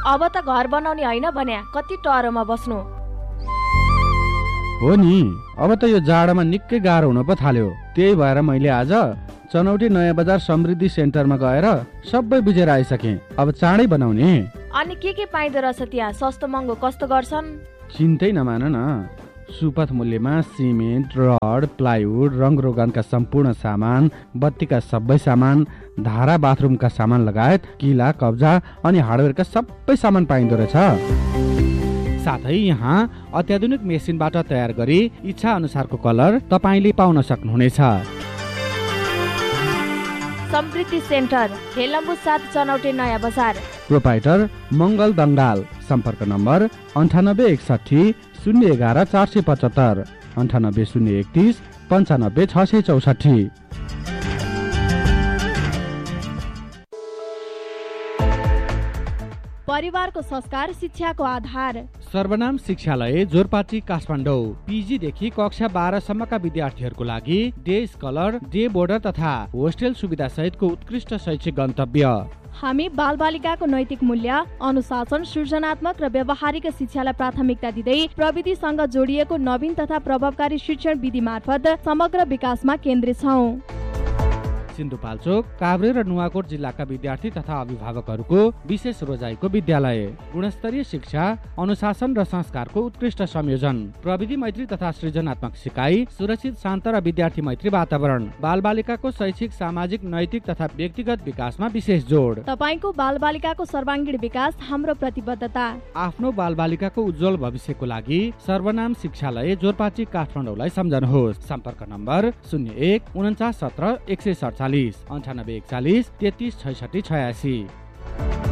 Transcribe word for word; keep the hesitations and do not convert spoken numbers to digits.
अब त घर बनाउने होइन भन्या, कति टहरोमा बस्नु। हो नि, अब त यो जाडोमा निकै गाह्रो हुन पो थाल्यो। त्यही भएर मैले आज चनौटी नयाँ बजार समृद्धि सेन्टरमा गएर सबै बुझेर आइसकेँ। अब चाँडै बनाउने। अनि के के पाइँदो रहेछ त्यहाँ? सस्तो महँगो कस्तो गर्छन्? चिन्तै नमान न, सुपथ मूल्यमा सिमेन्ट, रड, प्लाइवुड, रङरोगनका सम्पूर्ण सामान, बत्तीका सबै सामान, धारा बाथरुमका सामान लगायत किला, कब्जा अनि हार्डवेयरका सबै सामान पाइँदो रहेछ। साथै यहाँ अत्याधुनिक मेसिनबाट तयार गरी इच्छा अनुसारको कलर तपाईले पाउन सक्नुहुनेछ। समृद्धि सेन्टर, हेलम्बु सात, चनौटे नयाँ बजार। प्रोपाइटर मङ्गल दङ्गाल। सम्पर्क नम्बर अन्ठानब्बे एकसाठी शून्य एघार चार सय पचहत्तर, अन्ठानब्बे शून्य एकतिस पन्चानब्बे छ सय चौसाठी। परिवारको संस्कार शिक्षाको आधार। सर्वनाम शिक्षालय, जोरपाटी, काठमाडौँ। पीजी देखि कक्षा बाह्र सम्मका विद्यार्थीहरूको लागि डे स्कलर, डे बोर्डर तथा होस्टेल सुविधा सहितको उत्कृष्ट शैक्षिक गन्तव्य। हामी बालबालिकाको नैतिक मूल्य, अनुशासन, सृजनात्मक र व्यावहारिक शिक्षालाई प्राथमिकता दिँदै प्रविधिसँग जोडिएको नवीन तथा प्रभावकारी शिक्षण विधि मार्फत समग्र विकासमा केन्द्रित छौं। सिन्धुपाल्चोक, काभ्रे र नुवाकोट जिल्लाका विद्यार्थी तथा अभिभावकहरूको विशेष रोजाइको विद्यालय। गुणस्तरीय शिक्षा, अनुशासन र संस्कारको उत्कृष्ट संयोजन, प्रविधि मैत्री तथा सृजनात्मक सिकाइ, सुरक्षित शान्त र विद्यार्थी मैत्री वातावरण, बालबालिकाको शैक्षिक, सामाजिक, नैतिक तथा व्यक्तिगत विकासमा विशेष जोड। तपाईको बालबालिकाको सर्वाङ्गीण विकास हाम्रो प्रतिबद्धता। आफ्नो बालबालिकाको उज्जवल भविष्यको लागि सर्वनाम शिक्षालय, जोरपाटी, काठमाडौँलाई सम्झनुहोस्। सम्पर्क नम्बर शून्य एक उन्चास सत्र एक सय सडचालिस, अन्ठानब्बे एकचालिस तेत्तिस छैसठी छयासी।